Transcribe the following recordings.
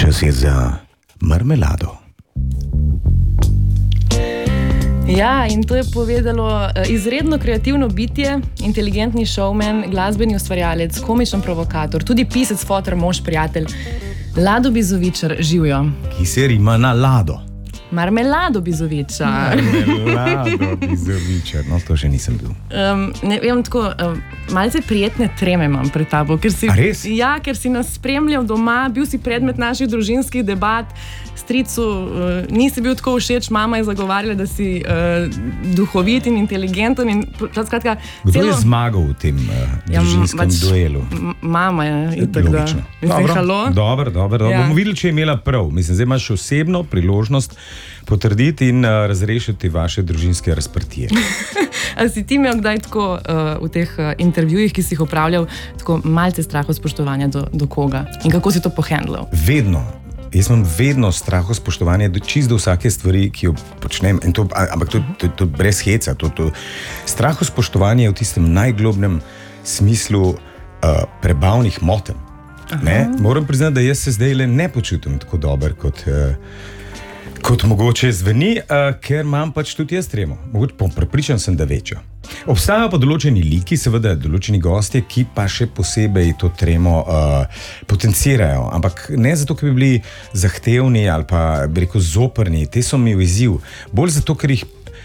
Čas je za marmelado. Ja, in to je povedalo izredno kreativno bitje, inteligentni showman, glasbeni ustvarjalec, komičen provokator, tudi pisec, fotor, mož, prijatelj, Lado Bizovičar, živjo. Ki se rima na lado. Marmelado Bizovičar. Marmelado Bizovičar, no to še nisem bil. Ne vem, tako, malce prijetne treme imam pred tabo. Ker si, a res? Ja, ker si nas spremljal doma, bil si predmet naših družinskih debat, stricu nisi bil tako všeč, mama je zagovarjala, da si duhovit in inteligenten. In, skratka, kdo je zmagal v tem družinskem duelu? Mama je. Logično. Dobro. Ja. Bomo videli, če je imela prav. Mislim, zdaj imaš osebno priložnost potrditi in razrešiti vaše družinske razprtije. A si ti imel kdaj tako v teh intervjujih, ki si jih opravljal, tako malce strahospoštovanja do koga? In kako si to pohendlal? Vedno. Jaz imam vedno strahospoštovanje čisto do vsake stvari, ki jo počnem. Ampak to brez heca. Strahospoštovanje je v tistem najglobnem smislu prebavnih motenj. Moram priznati, da jaz se zdaj ne počutim tako dober, kot mogoče zveni, ker imam pač tudi jaz tremo. Prepričan sem, da večjo. Obstajajo pa določeni liki, seveda določeni gostje, ki pa še posebej to tremo potencirajo. Ampak ne zato, ker bi bili zahtevni ali pa bi rekel zoprni. Te so mi v izziv. Bolj zato, ker jih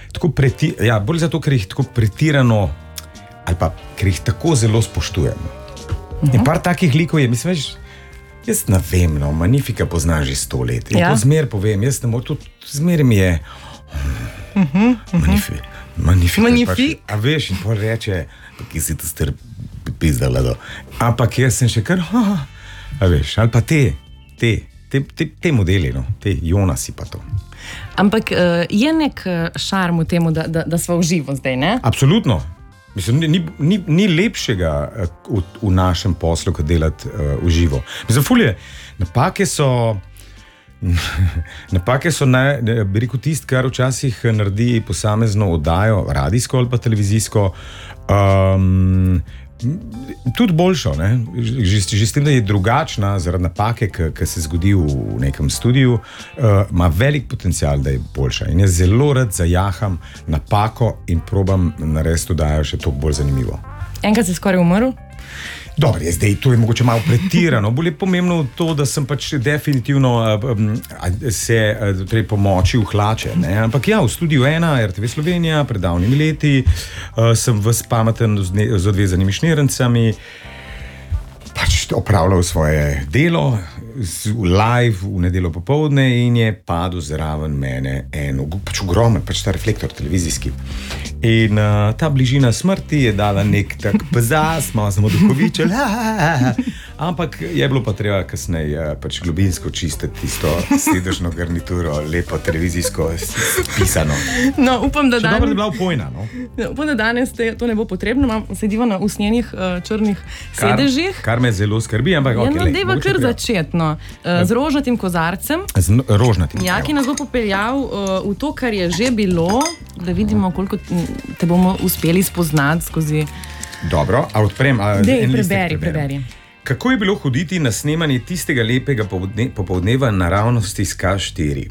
tako pretirano ali pa ker jih tako zelo spoštujemo. In par takih likov je, mislim, jaz ne vem, Magnifica poznam že 100 let. In to zmer povem, jaz ne morem, zmer mi je Magnifica. A veš, in pol reče, ki si to star pizdala. Ampak jaz sem še kar, a veš, ali pa te modeli, te Jonasi pa to. Ampak je nek šarm v temu, da sva v živo zdaj, ne? Absolutno. Mislim, ni lepšega v našem poslu, kot delati v živo. Mislim, fulje, napake so bi rekel tisto, kar včasih naredi posamezno oddajo, radijsko ali pa televizijsko, tudi boljšo, ne? Že s tem, da je drugačna zaradi napake, ki se zgodi v nekem studiu, ima velik potencial, da je boljša. In jaz zelo rad zajaham napako in probam narediti oddajo še toliko bolj zanimivo. Enkrat si skoraj umrl? Dobro, zdaj to je mogoče malo pretirano. Bolj je pomembno to, da sem pač definitivno se pomočil hlače. Ne? Ampak ja, v studiu 1, RTV Slovenija, pred davnimi leti, sem ves pameten z odvezanimi šnirancami, pač opravljal svoje delo, live v nedeljo popoldne in je padel zraven mene pač ogromen, pač ta reflektor televizijski. In ta bližina smrti je dala nek tak bezas, malo samo duhovičal, ampak je bilo pa treba kasneje pač globinsko čistiti tisto sedežno garnituro, lepo televizijsko pisano. No, upam, da danes... Še dobro, da je bila upojna, no? Upam, da danes to ne bo potrebno, sediva na usnjenih črnih sedežih. Kar me zelo skrbi, ampak dejva kar začetno. Z rožnatim kozarcem. Z rožnatim. Ja, ki nas bo popeljal v to, kar je že bilo, da vidimo, koliko te bomo uspeli spoznati skozi... Dobro, a odprem? Preberi. Kako je bilo hoditi na snemanje tistega lepega popoldneva naravnosti s K4?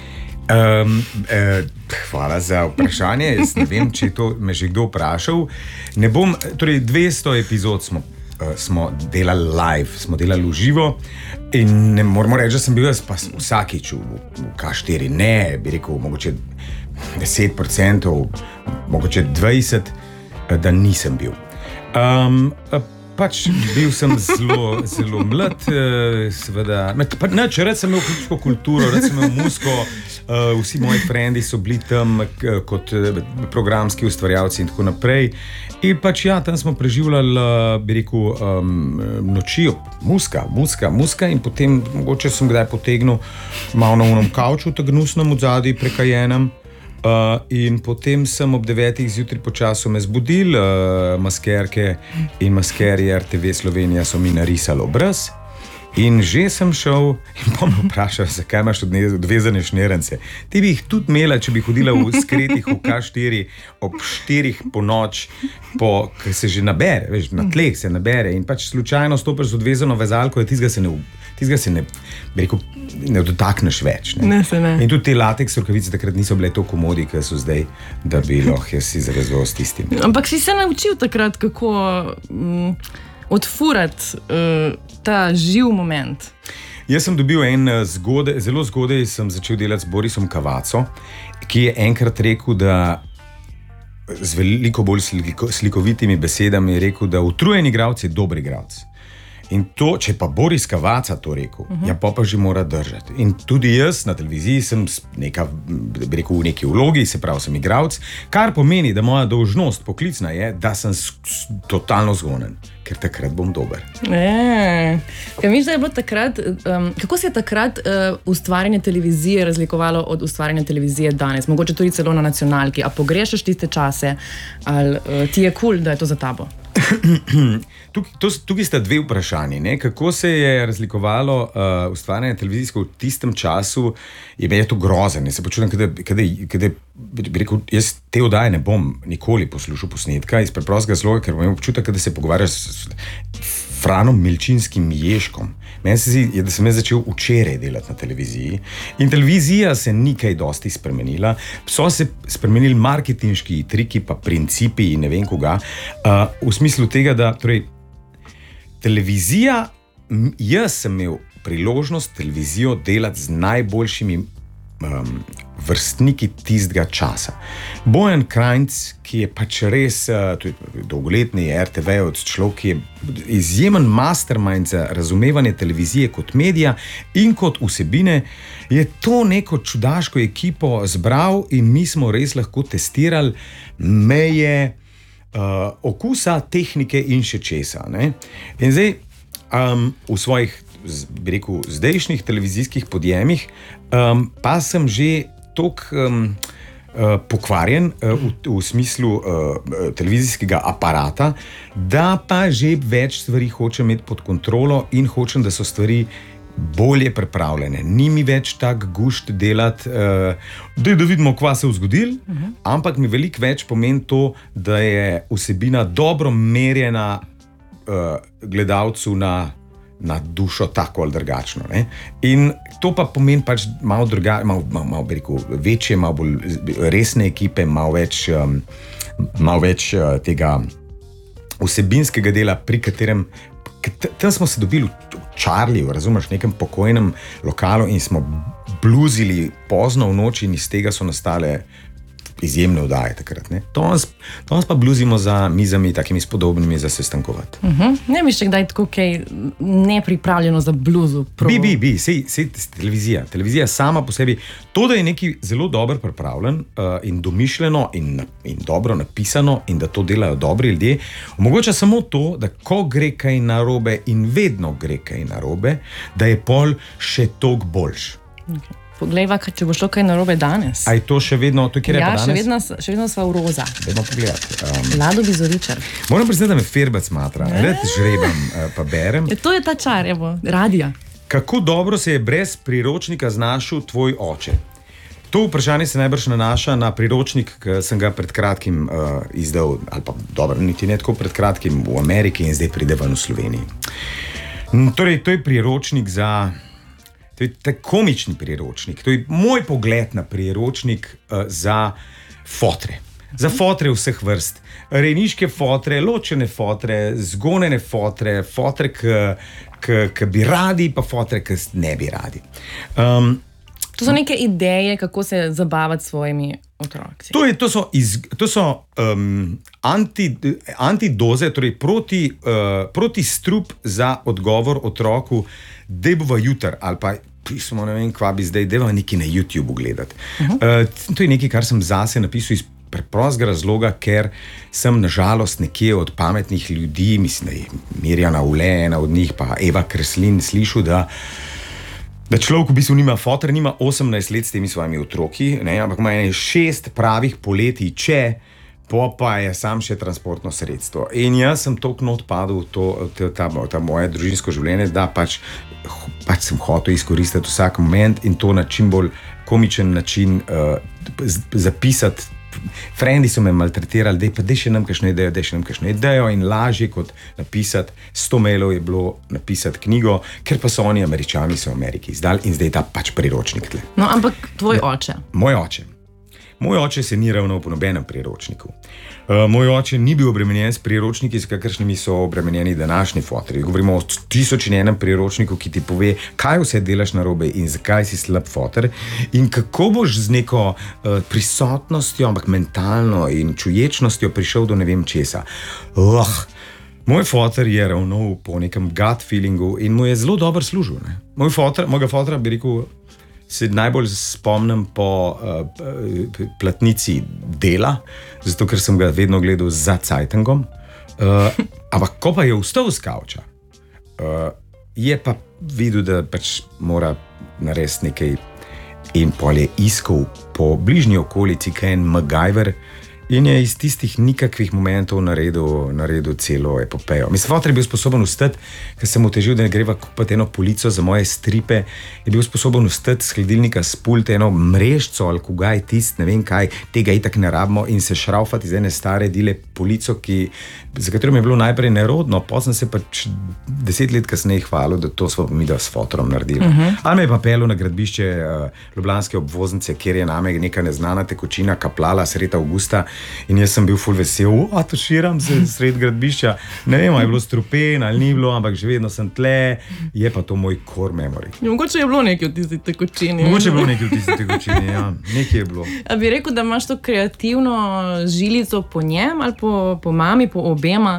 Hvala za vprašanje. Jaz ne vem, če to me že kdo vprašal. Ne bom, torej 200 epizod smo delali live, smo delali v živo in ne moramo reči, da sem bil jaz pa vsakič v K4. Ne, bi rekel, mogoče 10%, mogoče 20%, da nisem bil. Pač bil sem zelo mlad, seveda. Rad sem imel klubsko kulturo, rad sem imel muziko, vsi moji frendi so bili tam kot programski ustvarjalci in tako naprej. In pač ja, tam smo preživljali, bi rekel, noči, muzika in potem mogoče sem kdaj potegnil malo na unom kavču, tak gnusnem odzadaj prekajenem. In potem sem ob 9 zjutraj po času me zbudil, maskerke in maskerji RTV Slovenija so mi narisali obraz In že sem šel in pa me vprašal, zakaj imaš odvezane šnirence. Ti bi jih tudi imela, če bi hodila v skretih v K4 ob 4 po noč, ker se že nabere, veš, na tleh se nabere in pač slučajno stopiš z odvezano vezalko, tistega se ne, bi rekel, ne dotakneš več. Ne? Ne. In tudi te lateks rokavice takrat niso bile tako komodi, kot so zdaj, da bi lahko si zavezoval s tistim. Ampak si se naučil takrat, kako odfurati ta živ moment. Jaz sem dobil zelo zgodaj sem začel delati z Borisom Cavazzo, ki je enkrat rekel, da z veliko bolj slikovitimi besedami je rekel, da utrujen igralec je dober igralec. In to, če pa Boris Cavazza to rekel, ja pa že mora držati. In tudi jaz na televiziji sem bi rekel, v neki vlogi, se pravi, sem igralec, kar pomeni, da moja dolžnost poklicna je, da sem totalno zgonen, ker takrat bom dober. Mislim, da je bilo takrat, kako se je takrat ustvarjanje televizije razlikovalo od ustvarjanja televizije danes? Mogoče tudi celo na nacionalki. A pogrešaš tiste čase? Ali ti je kul, da je to za tabo? Tukaj sta dve vprašanji. Ne? Kako se je razlikovalo ustvarjanje televizijsko v tistem času, je meni to grozen. Se počutim, kada bi rekel, jaz te oddaje ne bom nikoli poslušal posnetka iz preprostega razloga, ker bom imel občutek, da se pogovarjaš s Franom Milčinskim Ježkom. Meni se zdi, da sem začel včeraj delati na televiziji in televizija se ni kaj dosti spremenila. So se spremenili marketinški triki, pa principi in ne vem koga, v smislu tega, da torej, televizija, jaz sem imel priložnost televizijo delati z najboljšimi vrstniki tistega časa. Bojan Krajnc, ki je pač res dolgoletni RTV-ovec človek, ki je izjemen mastermind za razumevanje televizije kot medija in kot vsebine, je to neko čudaško ekipo zbral in mi smo res lahko testirali meje okusa, tehnike in še česa. Ne? In zdaj v svojih, bi rekel, zdajšnjih televizijskih podjemih pa sem že toliko pokvarjen v smislu televizijskega aparata, da pa že več stvari hočem imeti pod kontrolo in hočem, da so stvari bolje pripravljene. Ni mi več tak gušt delati, da vidimo, kva se je zgodilo, ampak mi veliko več pomeni to, da je vsebina dobro merjena gledalcu na dušo tako ali drugačno. Ne? In to pa pomeni pač malo drugače, malo bi rekel, večje, malo bolj resne ekipe, malo več tega vsebinskega dela, pri katerem tam smo se dobili v Charlieju, razumeš, v nekem pokojnem lokalu in smo bluzili pozno v noči in iz tega so nastale izjemne oddaje takrat. Danes pa bluzimo za mizami, takimi spodobnimi za sestankovati. Ne bi še kdaj tako kaj nepripravljeno za bluzu? Sej televizija sama po sebi, to, da je nekaj zelo dobro pripravljen in domišljeno in dobro napisano in da to delajo dobri ljudje, omogoča samo to, da ko gre kaj narobe in vedno gre kaj narobe, da je pol še toliko boljš. Poglejva, če bo šlo kaj narobe danes. A je to še vedno, to kjer je pa danes? Še vedno sva v roza. Dajmo pogledati. Lado Bizoričar. Moram priznati, da me Ferbec matra. Rad žrebam pa berem. To je ta čar, evo, radija. Kako dobro se je brez priročnika znašel tvoj oče? To vprašanje se najbrž nanaša na priročnik, ki sem ga pred kratkim izdal, ali pa dobro, niti ne tako pred kratkim v Ameriki in zdaj pride ven v Sloveniji. Torej, to je priročnik to je komični priročnik, to je moj pogled na priročnik za fotre. Za fotre vseh vrst. Rejniške fotre, ločene fotre, zgonjene fotre, fotre, ki bi radi, pa fotre, ki ne bi radi. To so neke ideje, kako se zabavati s svojimi otroci. To so antidoze, torej proti strup za odgovor otroku, dej bova jutr, ali pa pismo, ne vem, kva bi zdaj, dejva nekaj na YouTubeu gledati. To je nekaj, kar sem zase napisal iz preprostega razloga, ker sem nažalost nekje od pametnih ljudi, mislim, da je Mirjana Ule, ena od njih, pa Eva Kreslin, slišal, da človek v bistvu nima fotra, nima 18 let s temi svojimi otroki, ne, ampak ima 6 pravih poletij, pa je sam še transportno sredstvo. In jaz sem toliko not padel v ta moje družinsko življenje, da pač pač sem hotel izkoristiti vsak moment in to na čim bolj komičen način zapisati. Frendi so me maltretirali, da še nam kakšno idejo in lažje kot napisati 100 mailov je bilo napisati knjigo, ker pa so oni Američani, so v Ameriki izdali in zdaj je ta pač priročnik tle. No, ampak tvoj oče? Moj oče se ni ravnal po nobenem priročniku. Moj oče ni bil obremenjen s priročniki, s kakršnimi so obremenjeni današnji foterji. Govorimo o 1001 priročniku, ki ti pove, kaj vse delaš narobe in zakaj si slab foter in kako boš z neko prisotnostjo, ampak mentalno in čuječnostjo prišel do ne vem česa. Moj foter je ravnal po nekem gut feelingu in mu je zelo dobro služil. Mojega fotera bi rekel, se najbolj spomnim po platnici Dela, zato ker sem ga vedno gledal za Zeitungom. Ampak ko pa je vstal z kavča, je pa videl, da pač mora narediti nekaj in pol je iskal po bližnji okolici, kaj en MacGyver, in je iz tistih nikakvih momentov naredil celo epopejo. Mislim, foter je bil sposoben vstati, ker sem mu težil, da ne greva kupiti eno polico za moje stripe, je bil sposoben vstati z hladilnika, spulti eno mrežco ali kugaj tist, ne vem kaj, tega itak ne rabimo in se šraufati iz ene stare dile polico, za katero mi je bilo najprej nerodno, potem sem se pač 10 let kasneje hvalil, da to smo mi da s fotorom naredili. Ali me je pa pelil na gradbišče Ljubljanske obvoznice, kjer je name neka neznana tekočina kaplala sredi avgusta. In jaz sem bil ful vesel, tuširam se sred gradbišča, ne vem, je bilo strupen ali ni bilo, ampak že vedno sem tle, je pa to moj core memory. Mogoče je bilo nekaj v tisti tekočini. Ja, nekaj je bilo. A bi rekel, da imaš to kreativno žilico po njem ali po mami, po obema?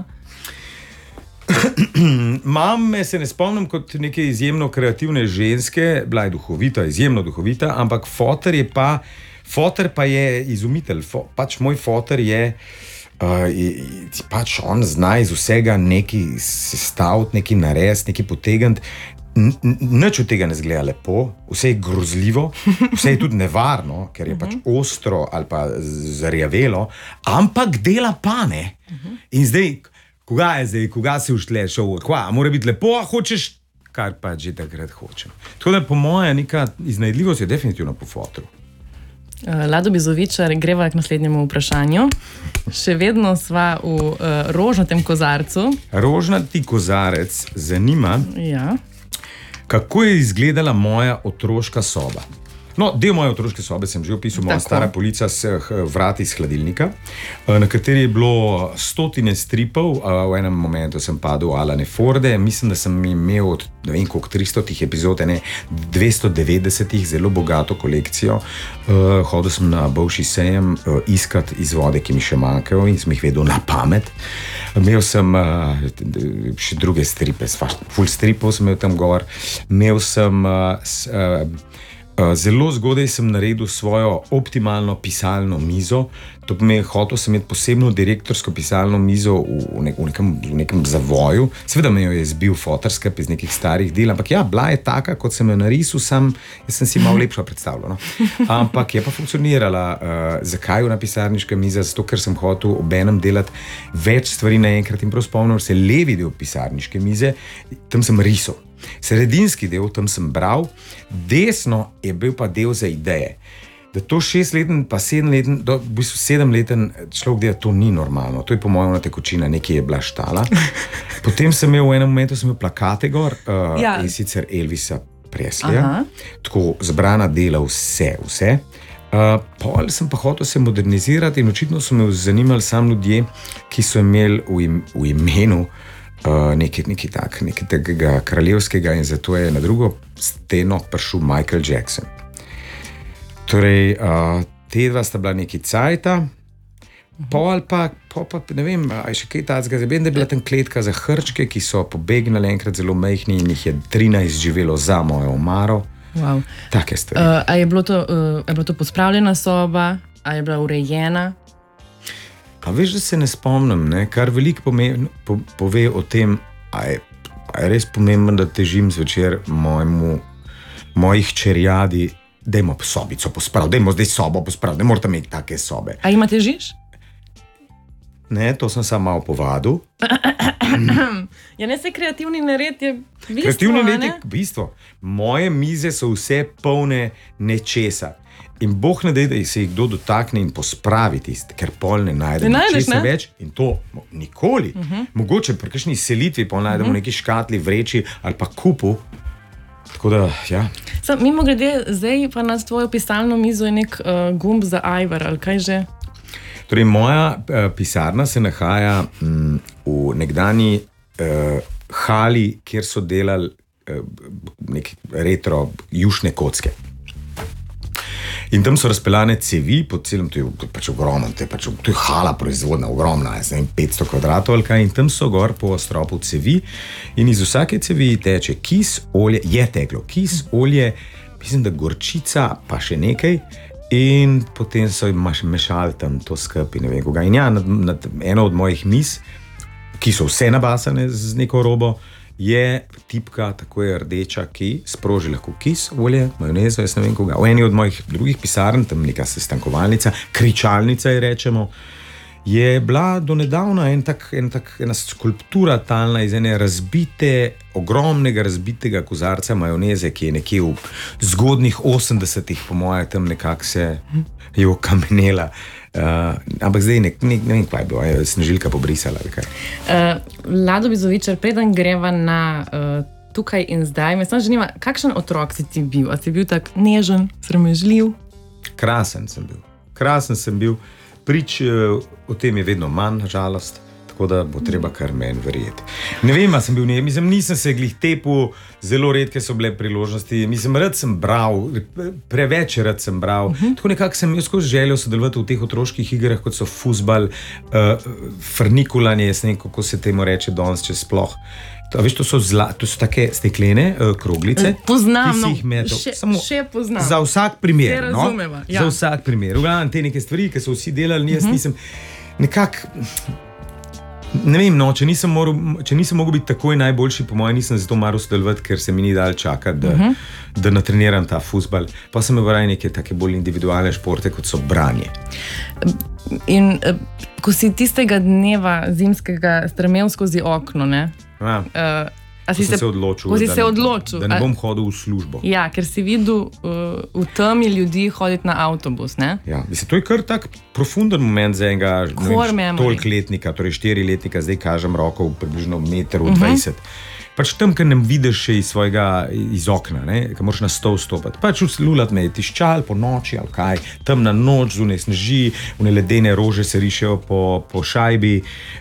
Mame se ne spomnim kot neke izjemno kreativne ženske, bila je duhovita, izjemno duhovita, ampak foter pa je izumitelj. Pač moj foter je, pač on zna iz vsega nekaj sestaviti, nekaj narediti, nekaj potegniti. Nič od tega ne zgleda lepo, vse je grozljivo, vse je tudi nevarno, ker je pač ostro ali pa zarjavelo, ampak dela pa ne. In zdaj, koga si vštle šel, mora biti lepo, a hočeš, kar pa že takrat hočem. Tako da po moje neka iznajdljivost je definitivno po fotru. Lado Bizovičar, greva k naslednjemu vprašanju. Še vedno sva v rožnatem kozarcu. Rožnati kozarec zanima, kako je izgledala moja otroška soba. No, del moje otroške sobe sem že opisal, moja stara polica s vrati iz hladilnika, na kateri je bilo stotine stripov, v enem momentu sem padel v Alane Forde, mislim, da sem imel od, ne vem koliko, 300 epizod, 290 zelo bogato kolekcijo. Hodil sem na bivši sejem iskat izvode, ki mi še manjkajo in sem jih vedel na pamet. Imel sem še druge stripe, full stripov sem imel tam gor, imel sem zelo zgodaj sem naredil svojo optimalno pisalno mizo. To pomeni, hotel sem imeti posebno direktorsko pisalno mizo v nekem zavoju. Seveda me jo je zbil fotoskop iz nekih starih del, ampak ja, bila je taka, kot sem jo narisal, jaz sem si malo lepšo predstavljal. No? Ampak je pa funkcionirala. Zakaj na pisarniška miza? Zato, ker sem hotel obenem delati več stvari naenkrat in prav spomnil se levi del pisarniške mize, tam sem risal. Sredinski del, tam sem bral, desno je bil pa del za ideje. Da to 6-leten, pa 7-leten, v bistvu 7-leten človek dela, to ni normalno. To je po mojem tekočina, nekaj je bila štala. Potem sem imel v enem momentu plakate gor, in sicer Elvisa Presleya, tako zbrana dela vse. Pol sem pa hotel se modernizirati in očitno so me zanimali sam ljudje, ki so imeli v imenu nekaj takega kraljevskega in zato je na drugo steno prišel Michael Jackson. Torej, te dva sta bila nekaj cajta, pol pa ne vem, je še kaj tacga, vem, da je bila tam kletka za hrčke, ki so pobegnali enkrat zelo majhni in jih je 13 živelo za mojo omaro. Wow. Take stvari. A je bilo to pospravljena soba, a je bila urejena? A veš, da se ne spomnim, ne? Kar veliko pove o tem, a je res pomembno, da težim zvečer mojih hčerjadi, dajmo sobico pospraviti, dajmo zdaj sobo pospraviti, ne morate imeti take sobe. A ima težiš? ne, to sem samo malo povadil. Ja, ne, se kreativni nared je bistvo. Kreativni nared je bistvo. Moje mize so vse polne nečesa. In Bog ne da se jih kdo dotakne in pospravi tisti, ker pol ne najdemo česa več. In to nikoli. Mogoče pri kakšni selitvi pol najdemo neki škatli, vreči ali pa kupu. Tako da, ja. Mimo grede, zdaj pa na tvojo pisalno mizo je nek gumb za ajvar, ali kaj že? Torej, moja pisarna se nahaja v nekdanji hali, kjer so delali nek retro jušne kocke. In tam so razpeljane cevi po celem, to je pač ogromno, to je hala proizvodna, ogromna, 500 kvadratov ali kaj, in tam so gor po stropu cevi in iz vsake cevi teče kis, olje, je teklo kis, olje, mislim, da gorčica, pa še nekaj, in potem so mešali tam to skup in ne vem koga. In ja, eno od mojih miz, ki so vse nabasane z neko robo, je tipka, tako je rdeča, ki sproži lahko kis, olje, majonezo, jaz ne vem koga. V eni od mojih drugih pisarn, tam neka sestankovalnica, kričalnica je rečemo, je bila do nedavna ena skulptura talna iz ene ogromnega razbitega kozarca majoneze, ki je nekje v zgodnjih 80-ih, po moje, tam nekako se je okamenela. Ampak zdaj ne vem, kaj je bilo, Snežilka pobrisala ali kaj. Lado Bizovičar, preden greva na tukaj in zdaj, me samo zanima, kakšen otrok si ti bil? A si bil tak nežen, sramežljiv? Krasen sem bil. Prič o tem je vedno manj, žalost, tako da bo treba kar meni verjeti. Ne vem, sem bil nisem se glih tepil, zelo redke so bile priložnosti, rad sem bral, preveč rad sem bral, tako nekako sem skozi želel sodelovati v teh otroških igrah, kot so fuzbal, frnikulanje, jaz ne vem, kako se temu reče danes, če sploh. Veš, to so take steklene kroglice. Poznam, še poznam. Za vsak primer. Se razumeva. Ja. Za vsak primer. V glavnem te neke stvari, ki so vsi delali, jaz nisem nekako, ne vem, če nisem mogel biti takoj najboljši, po mojem nisem zato maral sodelovati, ker se mi ni dal čakati, da natreniram ta fuzbal. Pa sem imel neke take bolj individualne športe, kot so branje. In ko si tistega dneva zimskega strmel skozi okno, ne? Ko si se odločil, da ne bom hodil v službo. Ja, ker si videl v temi ljudi hoditi na avtobus, ne? Ja, to je kar tak profunden moment za enega tolikletnika, torej 4-letnika, zdaj kažem roko v približno 1,20 m. Pač tam, ker ne vidiš še iz okna, ker moraš na stol stopati. Pač lulat me je tiščal po noči ali kaj, tam na noč zunaj sneži, une ledene rože se rišejo po šajbi,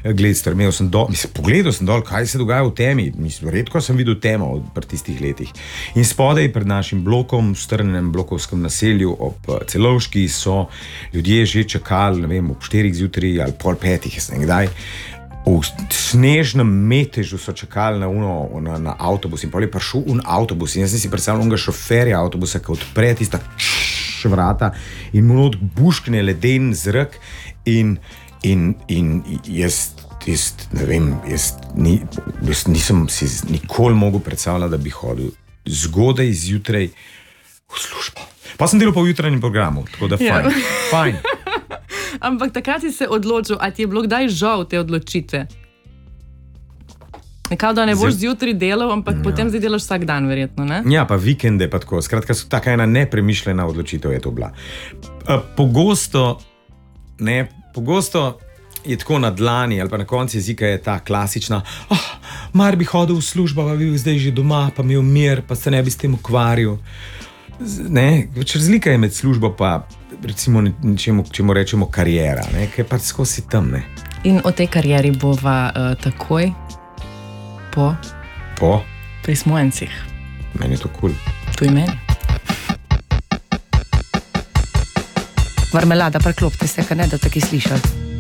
pogledal sem dol, kaj se dogaja v temi. Redko sem videl temo pri tistih letih. In spodaj pred našim blokom, v strnenem blokovskem naselju ob Celovški, so ljudje že čakali, ne vem, ob 4 zjutraj ali pol 5, jaz ne kdaj. V snežnem metežu so čakali na avtobus in pol je prišel avtobus in jaz sem si predstavljal onega šoferja avtobusa, ki odpre tista vrata in mu odbuškne leden zrak in jaz ne vem, jaz nisem si nikoli mogel predstavljati, da bi hodil zgodaj zjutraj v službo. Pa sem delal po jutranjem programu, tako da fajn. Ampak takrat si se odločil, a ti je bilo kdaj žal te odločitve? Nekako, da ne boš zjutraj delal, ampak potem zdaj delaš vsak dan, verjetno, ne? Ja, pa vikende pa tako. Skratka, taka ena nepremišljena odločitev je to bila. Pogosto je tako na dlani ali pa na koncu jezika je ta klasična, mar bi hodil v službo, pa bi bil zdaj že doma, pa imel mir, pa se ne bi s tem ukvarjal. Razlika je med službo pa recimo čemu rečemo kariera, ker pač skozi tam. In o tej karieri bova takoj po Prismojencih. Meni je to kul. Tudi meni. Marmelada, preklopite se, kaj ne da taki slišali.